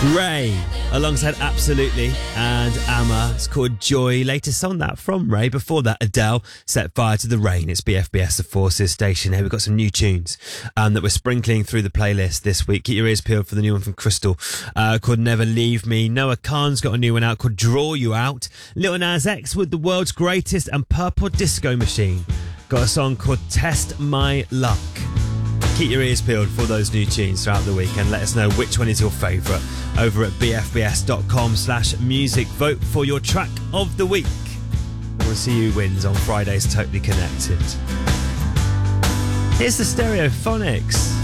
Ray, alongside Absolutely and Amma. It's called Joy. Latest song that from Ray. Before that, Adele, Set Fire to the Rain. It's BFBS, the Forces station. Here we've got some new tunes that we're sprinkling through the playlist this week. Keep your ears peeled for the new one from Crystal called Never Leave Me. Noah Khan's got a new one out called Draw You Out. Lil Nas X with The World's Greatest, and Purple Disco Machine got a song called Test My Luck. Keep your ears peeled for those new tunes throughout the week and let us know which one is your favourite over at bfbs.com/music. Vote for your track of the week. We'll see who wins on Friday's Totally Connected. Here's the Stereophonics.